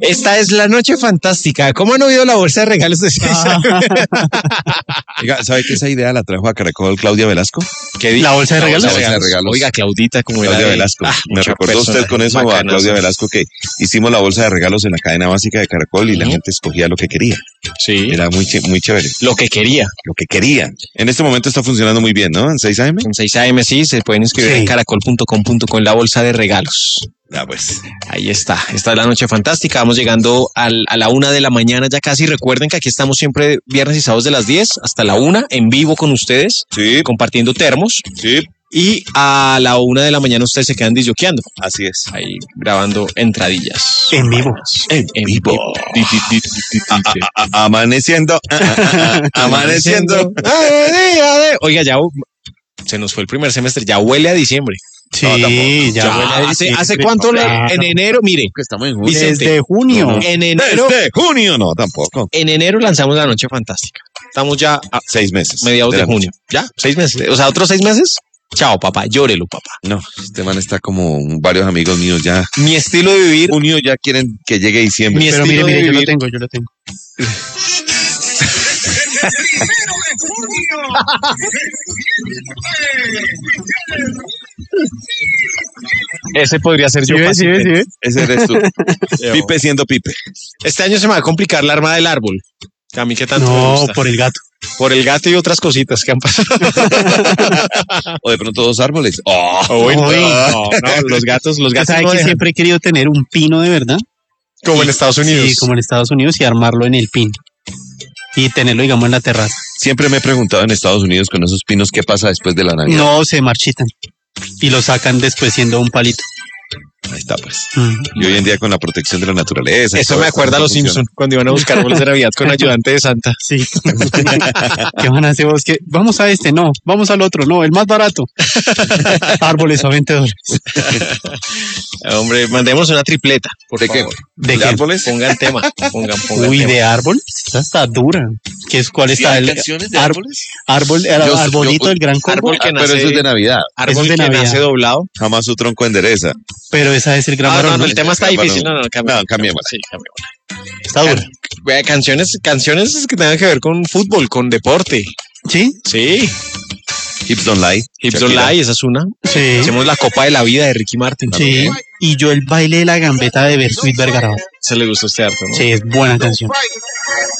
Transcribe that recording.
Esta es la noche fantástica. ¿Cómo han oído la bolsa de regalos de 6AM? Oiga, ¿sabe que esa idea la trajo a Caracol Claudia Velasco? ¿La bolsa de regalos? La bolsa de regalos. Oiga, Claudita, como era Claudia Velasco. Me recordó usted con eso a Claudia Velasco que hicimos la bolsa de regalos en la cadena básica de Caracol y la gente escogía lo que quería. Sí. Era muy chévere. Lo que quería. Lo que quería. En este momento está funcionando muy bien, ¿no? En 6AM. En 6AM sí, se pueden inscribir en caracol.com.co en la bolsa de regalos. Ya pues. Ahí está. Esta es la noche fantástica. Vamos llegando a la 1 de la mañana ya casi. Recuerden que aquí estamos siempre viernes y sábados de las 10 hasta la 1 en vivo con ustedes. Sí. Compartiendo termos. Sí. Y a la 1 de la mañana ustedes se quedan disjoqueando. Así es. Ahí grabando entradillas. En vivo. En vivo. Amaneciendo. Amaneciendo. Oiga, ya se nos fue el primer semestre. Ya huele a diciembre. Sí, No, ya huele a huele a ¿Hace diciembre. cuánto? Claro. En enero, mire. Que estamos en junio. Vicente, Desde junio. En enero. Desde junio, no, tampoco. En enero lanzamos la noche fantástica. Estamos ya a 6 meses. mediados de la junio. ¿Ya? 6 meses. O sea, otros 6 meses. Chao, papá. Llórelo, papá. No, este man está como varios amigos míos ya. Mi estilo de vivir. Junio ya quieren que llegue diciembre. Mi Pero estilo mire, de yo lo vivir. tengo. Ese podría ser yo. Sí, fácilmente. Ese eres tú. Pipe siendo Pipe. Este año se me va a complicar la arma del árbol. Que a mí que tanto me No, gusta. por el gato. Por el gato y otras cositas que han pasado. O de pronto 2 árboles. Uy, no, los gatos ¿Sabe no que dejan. siempre he querido tener un pino de verdad? Como en Estados Unidos. Sí, como en Estados Unidos y armarlo en el pin. Y tenerlo, digamos, en la terraza. Siempre me he preguntado en Estados Unidos con esos pinos qué pasa después de la Navidad. No, se marchitan. Y lo sacan después siendo un palito. Ahí está, pues. Mm. Y hoy en día con la protección de la naturaleza. Eso me acuerda a los Simpsons cuando iban a buscar árboles de Navidad con ayudante de Santa. Sí. ¿Qué van a hacer vos? ¿Qué? Vamos a este, no. Vamos al otro, no. El más barato. Árboles a $20. Hombre, mandemos una tripleta, por ¿De qué? favor. ¿De ¿De qué? árboles? Pongan tema. Pongan Uy, tema. de árbol. Esta está dura. ¿Cuál ¿Sí está? hay El canciones de árbol, árboles? arbolito del gran corvo. árbol que Pero nace- eso es de Navidad. Árbol Eso es de que Navidad. nace doblado. Jamás su tronco endereza. Pero esa es el gran No, varón, ¿no? el tema está Cámara, difícil. No, cambiémosla. Sí, cambiémosla. Está dura. Vea, canciones que tengan que ver con fútbol, con deporte. ¿Sí? Sí. Hips Don't Lie. Hips Don't Shakira. Lie, esa es una. Sí. Hacemos la Copa de la Vida de Ricky Martin. Sí. Y yo el baile de la gambeta de Bersuit Vergara. Se le gustó este harto, ¿no? Sí, es buena canción.